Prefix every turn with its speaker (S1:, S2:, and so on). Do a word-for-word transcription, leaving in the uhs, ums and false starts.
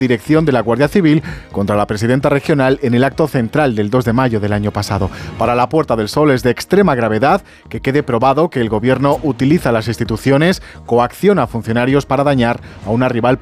S1: dirección de la Guardia Civil contra la presidenta regional en el acto central del dos de mayo del año pasado. Para la Puerta del Sol es de extrema gravedad que quede probado que el gobierno utiliza las instituciones, coacciona a funcionarios para dañar a una rival